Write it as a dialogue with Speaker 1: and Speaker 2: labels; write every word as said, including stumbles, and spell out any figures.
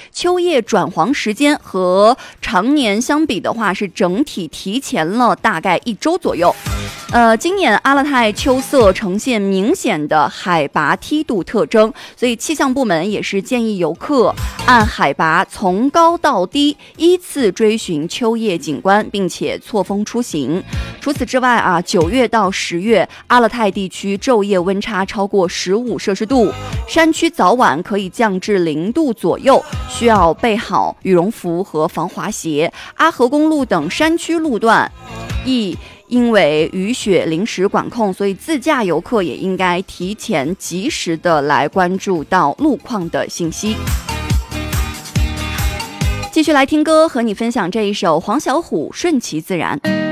Speaker 1: 秋叶转黄时间和常年相比的话，是整体提前了大概一周左右。呃，今年阿勒泰秋色呈现明显的海拔梯度特征，所以气象部门也是建议游客按海拔从高到低依次追寻秋叶景观，并且错峰出行。除此之外啊，九月到十月，阿勒泰地区昼夜温差超过十五摄氏度，山区早晚可以降至零度左右，需要备好羽绒服和防滑鞋。阿河公路等山区路段亦因为雨雪临时管控，所以自驾游客也应该提前及时的来关注到路况的信息。继续来听歌，和你分享这一首黄小琥《顺其自然》。